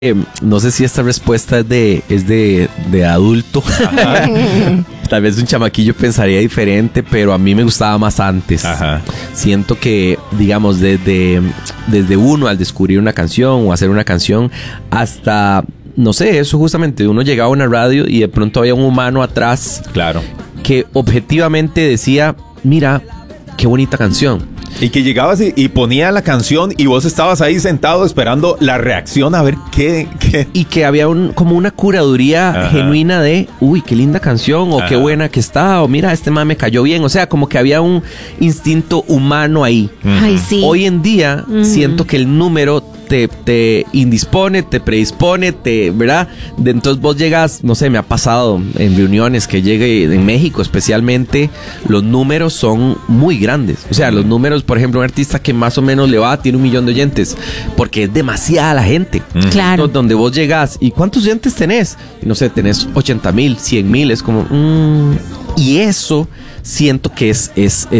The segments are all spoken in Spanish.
No sé si esta respuesta es de adulto. Tal vez un chamaquillo pensaría diferente, pero a mí me gustaba más antes. Ajá. Siento que, digamos, desde uno al descubrir una canción o hacer una canción hasta, no sé, eso justamente, uno llegaba a una radio y de pronto había un humano atrás. Claro. Que objetivamente decía, mira, qué bonita canción. Y que llegabas y ponía la canción y vos estabas ahí sentado esperando la reacción a ver qué. Y que había como una curaduría genuina de, uy, qué linda canción, o qué buena que está, o mira, este man me cayó bien. O sea, como que había un instinto humano ahí. Ay, sí. Hoy en día siento que el número te indispone, te predispone, ¿verdad? Entonces vos llegas, no sé, me ha pasado en reuniones que llegue en México especialmente, los números son muy grandes. O sea, los números, por ejemplo, un artista que más o menos le va, tiene 1 millón de oyentes, porque es demasiada la gente. Claro. Entonces, donde vos llegas, ¿y cuántos oyentes tenés? Y no sé, tenés 80,000, 100,000, es como... Y eso siento que es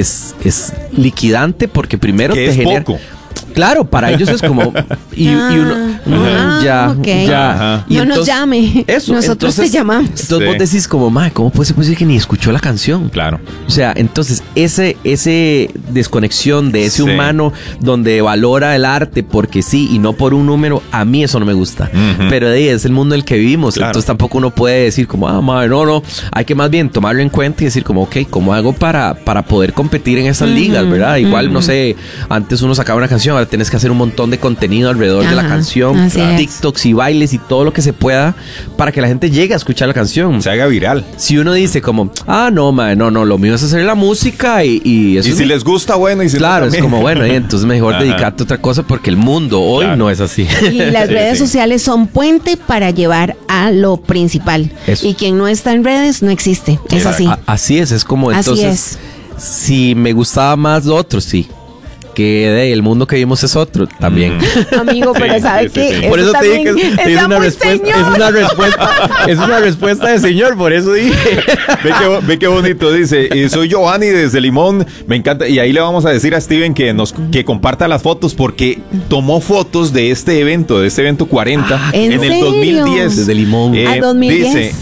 liquidante porque primero que te es genera... poco. Claro, para ellos es como... Y uno... ya. Y no nos llame. Eso. Nosotros te llamamos. Entonces vos decís como, mae, ¿cómo puede ser posible que ni escuchó la canción? Claro. O sea, entonces ese desconexión de ese humano donde valora el arte porque sí y no por un número, a mí eso no me gusta. Pero de ahí es el mundo en el que vivimos. Claro. Entonces tampoco uno puede decir como, mae, no. Hay que más bien tomarlo en cuenta y decir como, ok, ¿cómo hago para poder competir en esas ligas, verdad? Igual, no sé, antes uno sacaba una canción, ahora tienes que hacer un montón de contenido alrededor de la canción, TikToks y bailes y todo lo que se pueda para que la gente llegue a escuchar la canción. Se haga viral. Si uno dice como, no, mae, no, lo mío es hacer la música y eso. Y si les gusta, bueno, y si claro, no, es como, bueno, y entonces mejor dedicarte a otra cosa porque el mundo hoy no es así. Y las redes sociales son puente para llevar a lo principal. Eso. Y quien no está en redes no existe. Es así. Así es como entonces. Así es. Si me gustaba más lo otro, sí. Que el mundo que vimos es otro también. Amigo, pero ¿sabes qué? Por eso te dije que es una respuesta de señor, por eso dije. Ve qué bonito, dice, soy Giovanni desde Limón, me encanta, y ahí le vamos a decir a Steven que comparta las fotos porque tomó fotos de este evento 40 ¿En el serio? 2010. Desde Limón. 2010.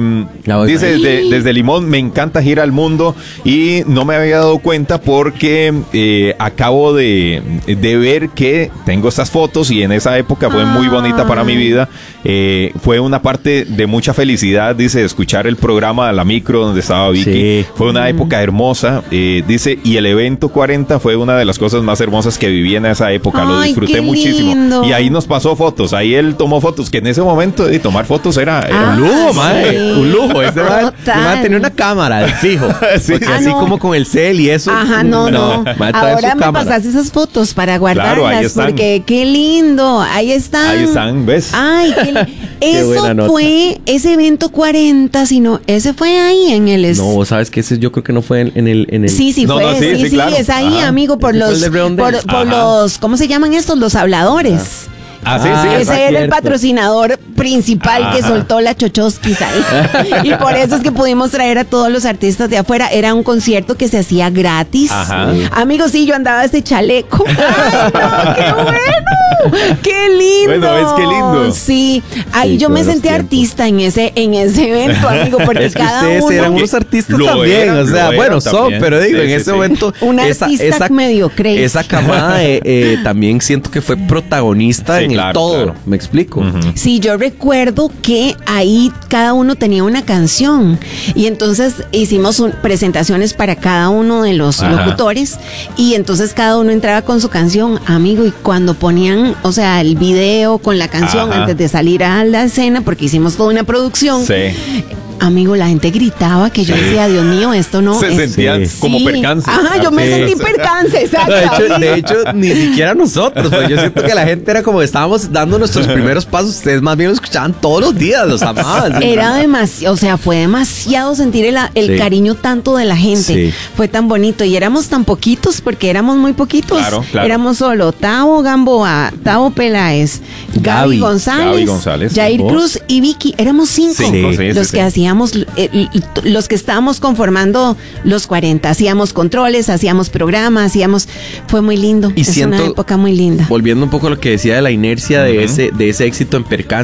Dice desde Limón, me encanta girar al mundo y no me había dado cuenta porque acabo de ver que tengo estas fotos y en esa época fue muy bonita para mi vida. Fue una parte de mucha felicidad, dice, escuchar el programa La Micro donde estaba Vicky. Fue una época hermosa, dice, y el evento 40 fue una de las cosas más hermosas que viví en esa época. Lo disfruté muchísimo. Lindo. Y ahí nos pasó fotos, ahí él tomó fotos, que en ese momento de tomar fotos era un lujo, mae. Un lujo. Ese va a tener una cámara, fijo. Porque así como con el cel y eso. Ajá, no. Ahora me pasaste esas fotos para guardarlas, claro, ahí están. Porque qué lindo, ahí están, ¿ves? Ay, eso fue ese evento 40, sino ese fue ahí en el... No, sabes que ese yo creo que no fue en el... Sí, claro. Es ahí, amigo, por los ¿cómo se llaman estos? Los habladores. Ese era el patrocinador principal que soltó la Chochoskis ahí. Y por eso es que pudimos traer a todos los artistas de afuera. Era un concierto que se hacía gratis. Amigos, sí, yo andaba este chaleco. ¡Ay, no, qué bueno! ¡Qué lindo! Bueno, es que lindo. Sí, ahí yo me sentí artista en ese evento, amigo, porque es que cada ustedes uno... eran unos artistas también, o sea, bueno, son, pero digo, en ese momento... Un artista medio crazy. Esa camada también siento que fue protagonista en el todo, claro. ¿Me explico? Sí, yo recuerdo que ahí cada uno tenía una canción y entonces hicimos presentaciones para cada uno de los locutores y entonces cada uno entraba con su canción, amigo, y cuando ponían, o sea, el video con la canción antes de salir a la escena, porque hicimos toda una producción. Amigo, la gente gritaba que yo decía, Dios mío, esto no se sentían como percance. Yo me sentí percance, exacto. De hecho, ni siquiera nosotros, porque yo siento que la gente era como estábamos dando nuestros primeros pasos, ustedes más bien lo escuchaban todos los días, los amaban. Era demasiado, o sea, fue demasiado sentir el cariño tanto de la gente. Fue tan bonito y éramos tan poquitos porque éramos muy poquitos. Claro. Éramos solo Tavo Gamboa, Tavo Peláez, Gaby González, Jair Cruz y Vicky. Éramos 5 los que hacíamos hacíamos, los que estábamos conformando los 40, hacíamos controles, hacíamos programas, fue muy lindo. Y es siento, una época muy linda. Volviendo un poco a lo que decía de la inercia de ese éxito en percance.